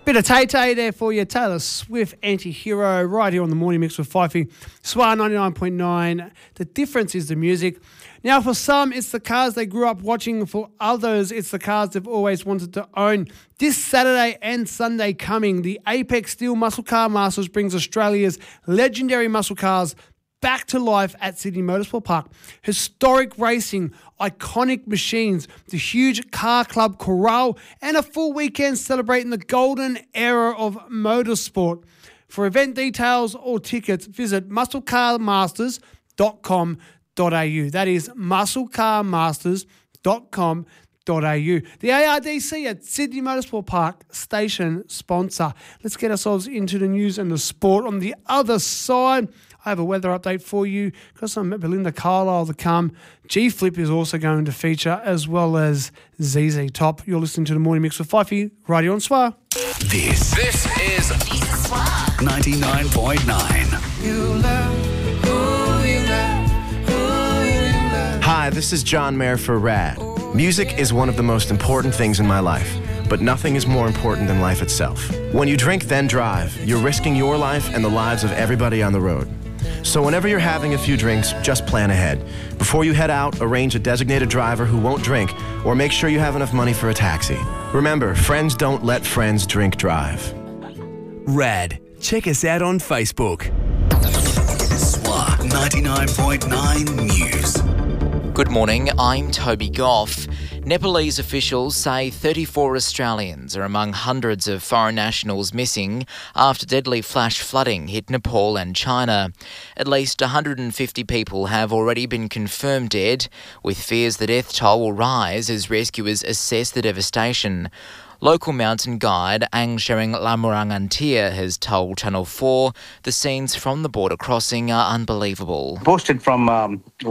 Bit of Tay-Tay there for you. Taylor Swift, Anti-Hero, right here on the Morning Mix with Fifey. SWR 99.9. The difference is the music. Now, for some, it's the cars they grew up watching. For others, it's the cars they've always wanted to own. This Saturday and Sunday coming, the Apex Steel Muscle Car Masters brings Australia's legendary muscle cars back to life at Sydney Motorsport Park. Historic racing, iconic machines, the huge car club corral, and a full weekend celebrating the golden era of motorsport. For event details or tickets, visit musclecarmasters.com.au. That is musclecarmasters.com.au. The ARDC at Sydney Motorsport Park, station sponsor. Let's get ourselves into the news and the sport. On the other side, I have a weather update for you. Got some Belinda Carlisle to come. G-Flip is also going to feature, as well as ZZ Top. You're listening to the Morning Mix with Fifey, right here on SWR. This is SWR 99.9. You love who you love, who you love. Hi, this is John Mayer for RAD. Music is one of the most important things in my life, but nothing is more important than life itself. When you drink, then drive, you're risking your life and the lives of everybody on the road. So whenever you're having a few drinks, just plan ahead. Before you head out, arrange a designated driver who won't drink, or make sure you have enough money for a taxi. Remember, friends don't let friends drink drive. RAD. Check us out on Facebook. SWR 99.9 News. Good morning, I'm Toby Goff. Nepalese officials say 34 Australians are among hundreds of foreign nationals missing after deadly flash flooding hit Nepal and China. At least 150 people have already been confirmed dead, with fears the death toll will rise as rescuers assess the devastation. Local mountain guide Ang Shereng Lamurangantia has told Channel 4 the scenes from the border crossing are unbelievable. Posted from